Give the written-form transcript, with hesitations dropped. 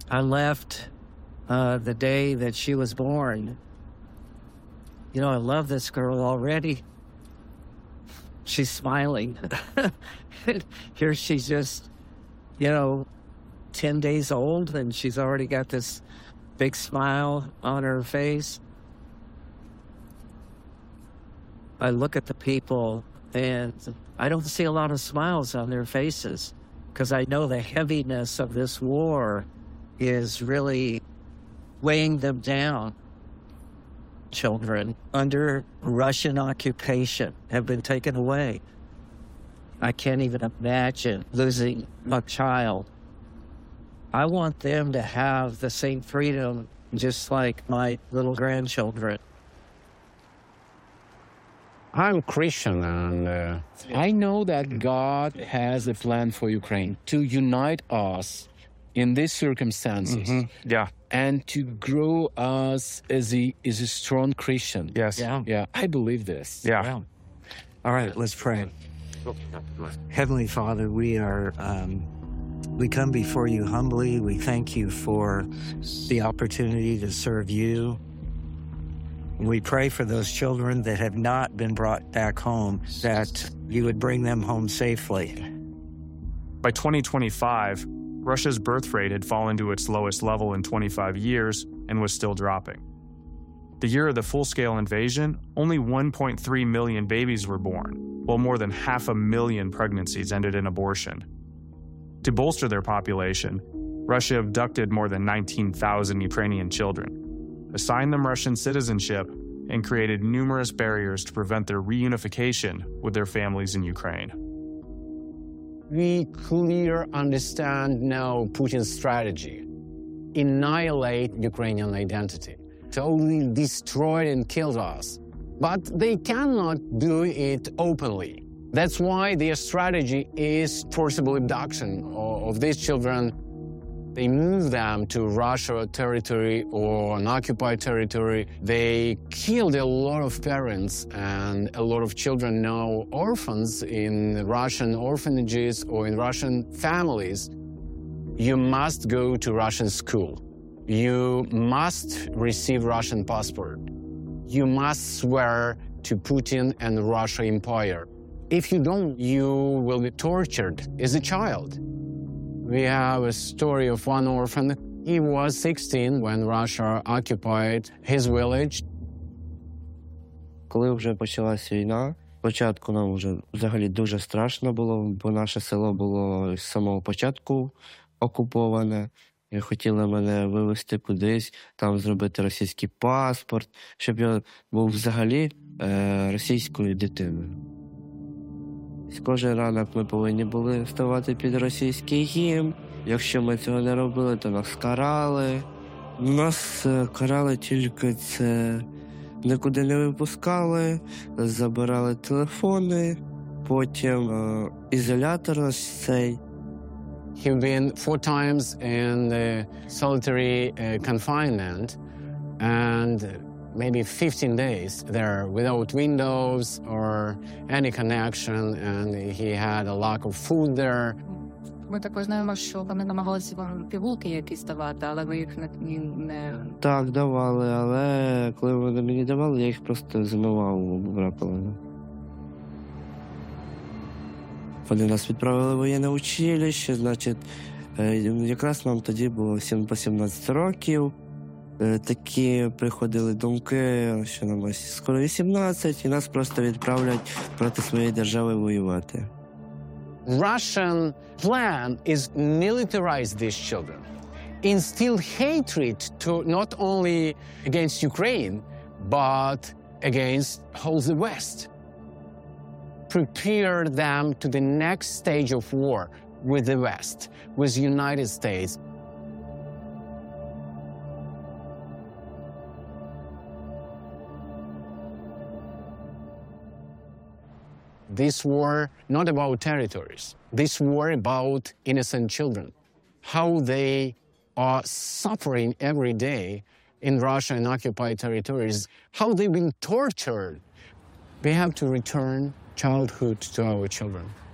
I left the day that she was born. You know, I love this girl already. She's smiling. Here she's just, 10 days old, and she's already got this big smile on her face. I look at the people, and I don't see a lot of smiles on their faces because I know the heaviness of this war is really weighing them down. Children under Russian occupation have been taken away. I can't even imagine losing a child. I want them to have the same freedom just like my little grandchildren. I'm Christian, and I know that God has a plan for Ukraine to unite us in these circumstances. Yeah. And to grow us as a strong Christian. Yes. Yeah, I believe this. Yeah. Wow. All right, let's pray. Heavenly Father, we come before you humbly. We thank you for the opportunity to serve you. We pray for those children that have not been brought back home, that you would bring them home safely. By 2025, Russia's birth rate had fallen to its lowest level in 25 years and was still dropping. The year of the full-scale invasion, only 1.3 million babies were born, while more than 500,000 pregnancies ended in abortion. To bolster their population, Russia abducted more than 19,000 Ukrainian children, assigned them Russian citizenship, and created numerous barriers to prevent their reunification with their families in Ukraine. We clearly understand now Putin's strategy. Annihilate Ukrainian identity. Totally destroy and kill us. But they cannot do it openly. That's why their strategy is forcible abduction of these children. They move them to Russia territory or an occupied territory. They killed a lot of parents, and a lot of children now orphans in Russian orphanages or in Russian families. You must go to Russian school. You must receive Russian passport. You must swear to Putin and the Russian Empire. If you don't, you will be tortured as a child. We have a story of one orphan. He was 16 when Russia occupied his village. Коли вже почалась війна, спочатку нам вже взагалі дуже страшно було, бо наше село було з самого початку окуповане. І хотіли мене вивезти кудись, там зробити російський паспорт, щоб я був взагалі російською дитиною. Кожен ранок ми повинні були вставати під російський гімн. Якщо ми цього не робили, то нас карали. Нас карали тільки це, нікуди не випускали, забирали телефони, потім ізолятор ось цей. He've been 4 times in solitary confinement and maybe 15 days there without windows or any connection, and he had a lack of food there. Ми також знаємо, що вони намагалися вам пігулки якісь давати, але ви їх не... Так, давали, але коли вони мені давали, я їх просто змивав раковину. Вони нас відправили в воєнне училище, значить, якраз нам тоді було по 17 років. Такі приходили думки, що нам ось скоро 18, і нас просто відправлять проти своєї держави воювати. Russian plan is militarize these children, instill hatred to not only against Ukraine, but against whole the West. Prepare them to the next stage of war with the West, with the United States. This war not about territories. This war about innocent children, how they are suffering every day in Russia and occupied territories, how they've been tortured. We have to return childhood to our children.